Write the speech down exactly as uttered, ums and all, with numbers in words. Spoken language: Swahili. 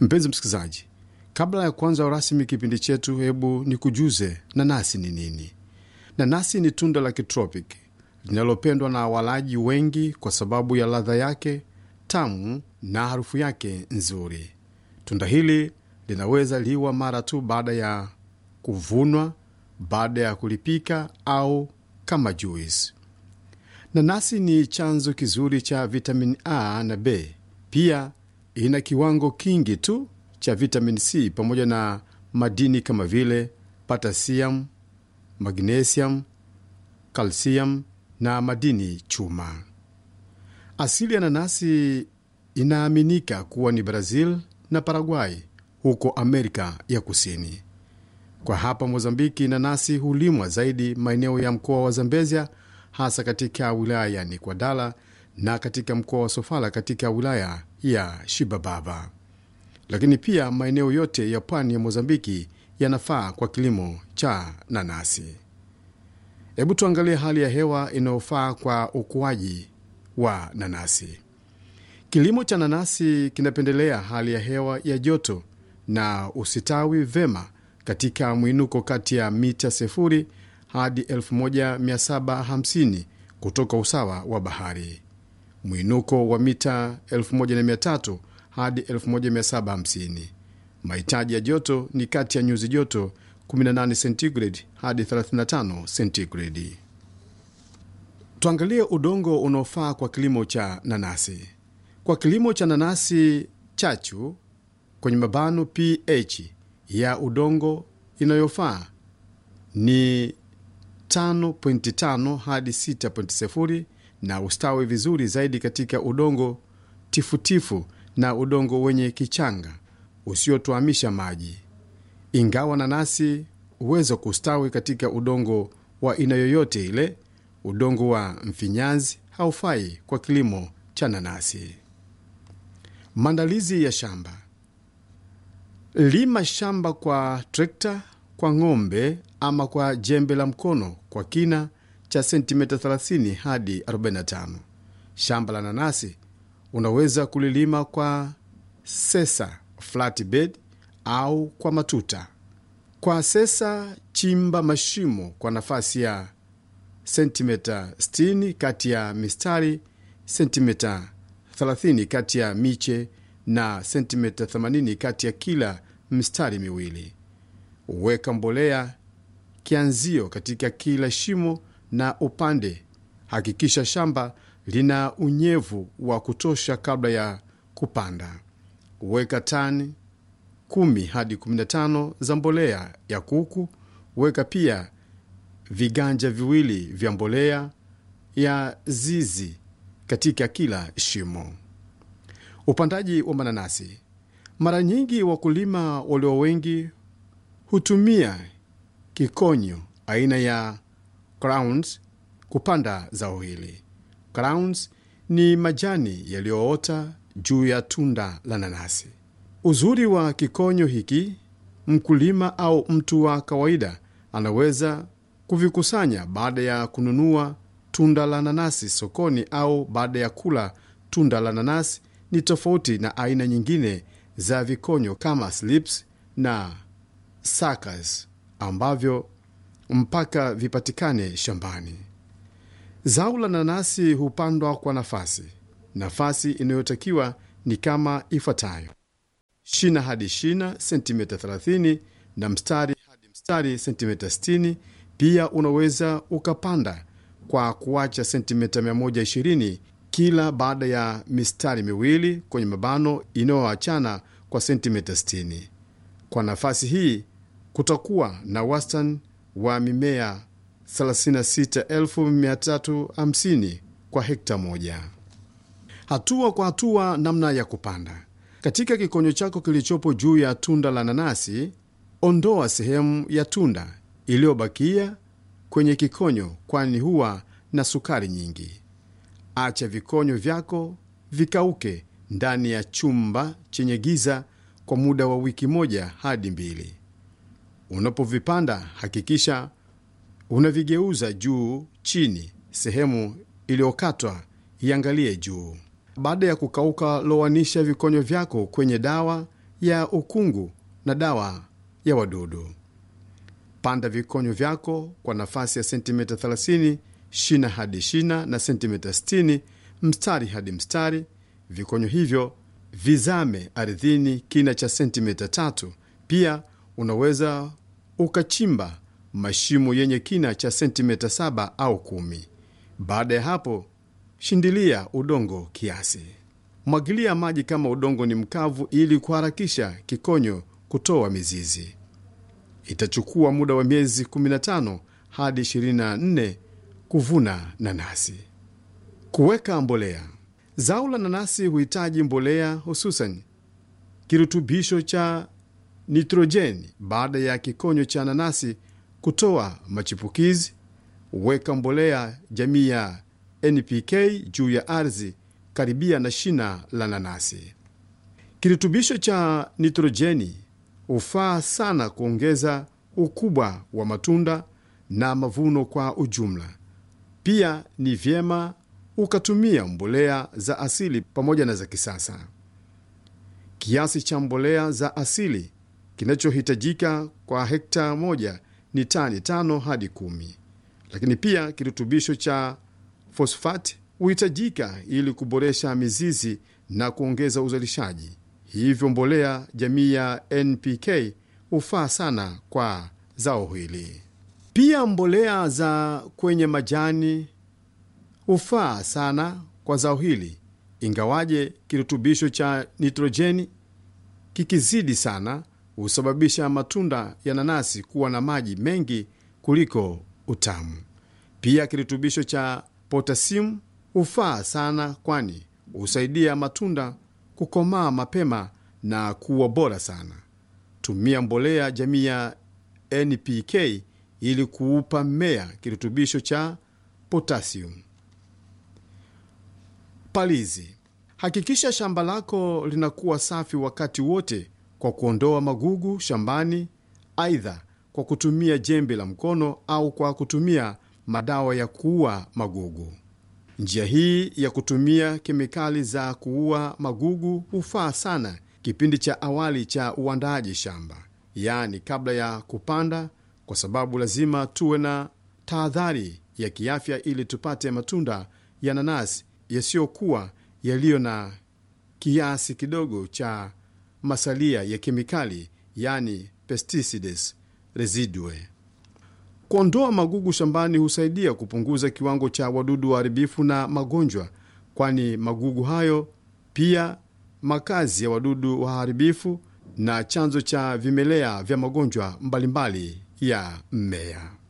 Mpenzi msikilizaji, kabla ya kuanza rasmi kipindi chetu, hebu nikujuze nanasi ni nini. Nanasi ni tunda la kitropiki linalopendwa na walaji wengi kwa sababu ya ladha yake tamu na harufu yake nzuri. Tunda hili linaweza liwa mara tu baada ya kuvunwa, baada ya kulipika au kama juice. Nanasi ni chanzo kizuri cha vitamin A na B. Pia ina kiwango kingi tu cha vitamin C pamoja na madini kama vile potassium, magnesium, calcium na madini chuma. Asili ya nanasi inaaminika kuwa ni Brazil na Paraguay huko Amerika ya Kusini. Kwa hapa Mozambiki, nanasi hulimwa zaidi maeneo ya mkoa wa Zambezia, hasa katika wilaya ya Nikwadala na katika mkoa wa Sofala katika wilaya ya Shibababa. Lakini pia maeneo yote ya pwani ya Mozambiki yanafaa kwa kilimo cha nanasi. Hebu tuangalie hali ya hewa inayofaa kwa ukuaji wa nanasi. Kilimo cha nanasi kinapendelea hali ya hewa ya joto na usitawi vema katika mwinuko kati ya mita sifuri hadi elfu moja mia saba hamsini kutoka usawa wa bahari. Mwinuko wa mita elfu moja mia tatu hadi elfu moja mia saba hamsini. Mahitaji ya joto ni kati ya nyuzi joto kumi na nane centigrade hadi thelathini na tano centigrade. Tuangalie udongo unaofaa kwa kilimo cha nanasi. Kwa kilimo cha nanasi chachu, kwenye mabano pH ya udongo inayofaa ni tano nukta tano hadi sita nukta sifuri na ustawi vizuri zaidi katika udongo tifutifu na udongo wenye kichanga usiotuamisha maji. Ingawa nanasi uwezo kustawi katika udongo wa aina yoyote ile, udongo wa mfinyanzi haufai kwa kilimo cha nanasi. Maandalizi ya shamba. Lima shamba kwa trekta, kwa ng'ombe ama kwa jembe la mkono kwa kina cha sentimita thelathini hadi arobaini na tano. Shamba la nanasi unaweza kulilima kwa sesa flatbed au kwa matuta. Kwa sesa, chimba mashimo kwa nafasi ya sentimita sitini kati ya mistari, sentimita thelathini kati ya miche na sentimita themanini kati ya kila mistari miwili. Uweka mbolea kianzio katika kila shimo na upande. Hakikisha shamba lina unyevu wa kutosha kabla ya kupanda. Uweka tani kumi hadi kumi na tano za mbolea ya kuku. Weka pia viganja viwili vya mbolea ya zizi katika kila shimo. Upandaji wa mananasi. Mara nyingi wakulima walio wengi hutumia kikonyo aina ya crowns kupanda zao hili. Crowns ni majani yaliyoota juu ya tunda la nanasi. Uzuri wa kikonyo hiki, mkulima au mtu wa kawaida anaweza kuvikusanya baada ya kununua tunda la nanasi sokoni au baada ya kula tunda la nanasi. Ni tofauti na aina nyingine za vikonyo kama slips na suckers ambavyo mpaka vipatikane shambani. Zao la nanasi hupandwa kwa nafasi. Nafasi inayotakiwa ni kama ifuatayo: shina hadi shina sentimita thelathini na mstari hadi mstari sentimita sitini. Pia unaweza ukapanda kwa kuacha sentimita mia moja ishirini kila baada ya mistari miwili kwenye mabano inayoachana kwa sentimita sitini. Kwa nafasi hii kutakuwa na wastani wa mimea thelathini na sita elfu mia tatu hamsini kwa hekta moja. Hatua kwa hatua namna ya kupanda. Katika kikonyo chako kilichopo juu ya tunda la nanasi, ondoa sehemu ya tunda iliyobakia kwenye kikonyo, kwani huwa na sukari nyingi. Acha vikonyo vyako vikauke ndani ya chumba chenye giza kwa muda wa wiki moja hadi mbili. Unapovipanda hakikisha unavigeuza juu chini, sehemu iliyokatwa iangalie juu. Baada ya kukauka, lowanisha vikonyo vyako kwenye dawa ya ukungu na dawa ya wadudu. Panda vikonyo vyako kwa nafasi ya sentimita thelathini, shina hadi shina, na sentimita sitini, mstari hadi mstari. Vikonyo hivyo vizame ardhini kina cha sentimita tatu. Pia unaweza ukachimba mashimo yenye kina cha sentimita saba au kumi. Baada ya hapo, shindilia udongo kiasi. Mwagilia maji kama udongo ni mkavu ili kuharakisha kikonyo kutoa mizizi. Itachukua muda wa miezi kumi na tano hadi ishirini na nne kuvuna nanasi. Kuweka mbolea. Zao la nanasi huhitaji mbolea, hususan kirutubisho cha nitrojeni. Baada ya kikonyo cha nanasi kutoa machipukizi, weka mbolea jamii ya N P K juu ya ardhi karibia na shina la nanasi. Kirutubisho cha nitrojeni hufaa sana kuongeza ukubwa wa matunda na mavuno kwa ujumla. Pia ni vyema ukatumia mbolea za asili pamoja na za kisasa. Kiasi cha mbolea za asili kinachohitajika kwa hekta moja ni tani tano hadi kumi. Lakini pia kirutubisho cha fosfati huhitajika ili kuboresha mizizi na kuongeza uzalishaji. Hivyo mbolea jamii ya N P K hufaa sana kwa zao hili. Pia mbolea za kwenye majani hufaa sana kwa zao hili, ingawaje kirutubisho cha nitrojeni kikizidi sana husababisha matunda ya nanasi kuwa na maji mengi kuliko utamu. Pia kirutubisho cha potasium hufaa sana, kwani husaidia matunda kukomaa mapema na kuwa bora sana. Tumia mbolea jamii ya N P K ili kuupa mmea kirutubisho cha potasium. Palizi. Hakikisha shamba lako linakuwa safi wakati wote kwa kuondoa magugu shambani, aidha kwa kutumia jembe la mkono au kwa kutumia madawa ya kuua magugu. Njia hii ya kutumia kemikali za kuua magugu hufaa sana kipindi cha awali cha uandaaji shamba, yaani kabla ya kupanda, kwa sababu lazima tuwe na tahadhari ya kiafya ili tupate matunda ya nanasi yasiyokuwa yaliyo na kiasi kidogo cha masalia ya kemikali, yani pesticides residue. Kuondoa magugu shambani husaidia kupunguza kiwango cha wadudu waharibifu na magonjwa, kwani magugu hayo pia makazi ya wadudu waharibifu na chanzo cha vimelea vya magonjwa mbalimbali ya mmea.